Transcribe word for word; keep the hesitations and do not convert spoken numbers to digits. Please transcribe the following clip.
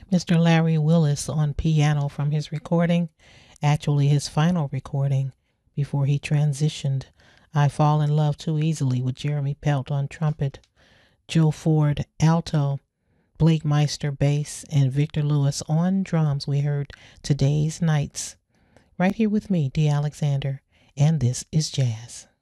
Mister Larry Willis on piano from his recording, actually his final recording before he transitioned. I Fall in Love Too Easily with Jeremy Pelt on trumpet, Joe Ford alto, Blake Meister bass, and Victor Lewis on drums. We heard Today's Nights. Right here with me, Dee Alexander, and this is Jazz.